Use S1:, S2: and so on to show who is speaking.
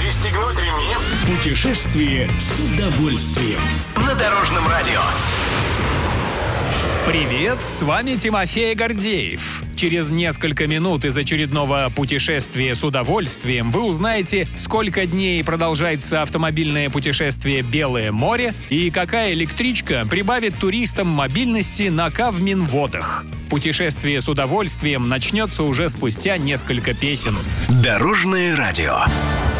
S1: Пристегнуть ремни.
S2: Путешествие с удовольствием.
S1: На Дорожном радио.
S3: Привет, с вами Тимофей Гордеев. Через несколько минут из очередного путешествия с удовольствием вы узнаете, сколько дней продолжается автомобильное путешествие «Белое море» и какая электричка прибавит туристам мобильности на Кавминводах. Путешествие с удовольствием начнется уже спустя несколько песен.
S1: Дорожное радио.